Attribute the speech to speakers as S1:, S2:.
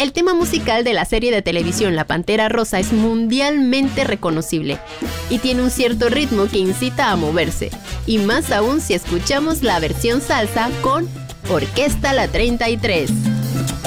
S1: El tema musical de la serie de televisión La Pantera Rosa es mundialmente reconocible y tiene un cierto ritmo que incita a moverse, y más aún si escuchamos la versión salsa con Orquesta La 33.